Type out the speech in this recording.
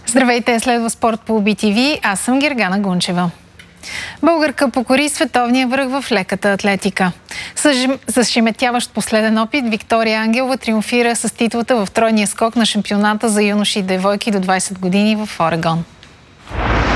Здравейте, следва спорт по BTV. Аз съм Гергана Гунчева. Българка покори световния връх в леката атлетика. С зашеметяващ последен опит Виктория Ангелова триумфира с титлата в тройния скок на шампионата за юноши и девойки до 20 години в Орегон.